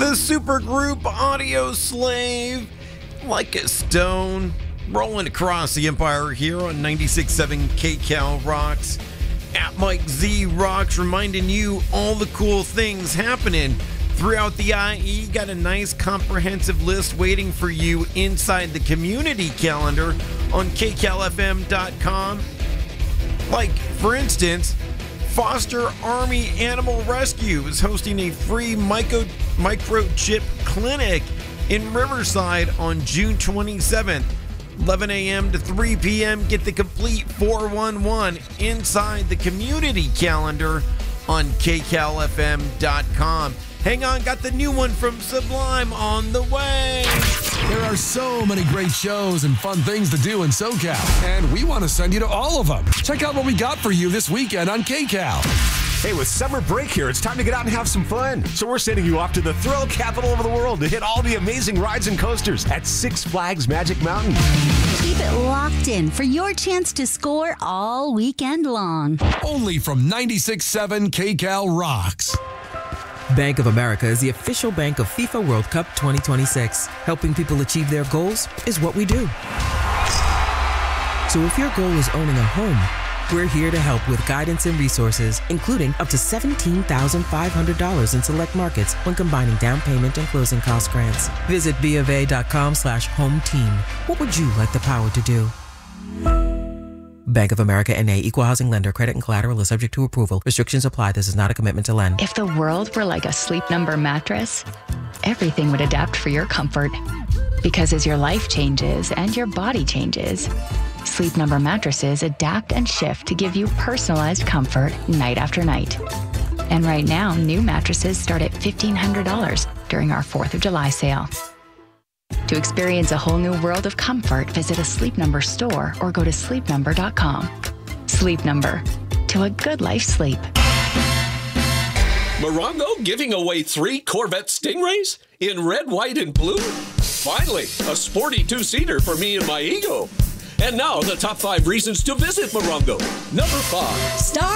The supergroup Audio Slave, like a stone, rolling across the empire here on 96.7 KCal Rocks. At Mike Z Rocks, reminding you all the cool things happening throughout the IE. Got a nice comprehensive list waiting for you inside the community calendar on kcalfm.com. Like, for instance, Foster Army Animal Rescue is hosting a free microchip clinic in Riverside on June 27th. 11 a.m. to 3 p.m. Get the complete 411 inside the community calendar on kcalfm.com. Hang on, got the new one from Sublime on the way. There are so many great shows and fun things to do in SoCal, and we want to send you to all of them. Check out what we got for you this weekend on KCal. Hey, with summer break here, it's time to get out and have some fun. So we're sending you off to the thrill capital of the world to hit all the amazing rides and coasters at Six Flags Magic Mountain. Keep it locked in for your chance to score all weekend long. Only from 96.7 KCal Rocks. Bank of America is the official bank of FIFA World Cup 2026. Helping people achieve their goals is what we do. So if your goal is owning a home, we're here to help with guidance and resources, including up to $17,500 in select markets when combining down payment and closing cost grants. Visit BofA.com/home team. What would you like the power to do? Bank of America N.A. Equal Housing Lender. Credit and collateral is subject to approval. Restrictions apply. This is not a commitment to lend. If the world were like a Sleep Number mattress, everything would adapt for your comfort. Because as your life changes and your body changes, Sleep Number mattresses adapt and shift to give you personalized comfort night after night. And right now, new mattresses start at $1,500 during our 4th of July sale. To experience a whole new world of comfort, visit a Sleep Number store or go to sleepnumber.com. Sleep Number. To a good life sleep. Morongo giving away 3 Corvette Stingrays in red, white, and blue? Finally, a sporty 2-seater for me and my ego. And now, the top 5 reasons to visit Morongo. Number 5. Star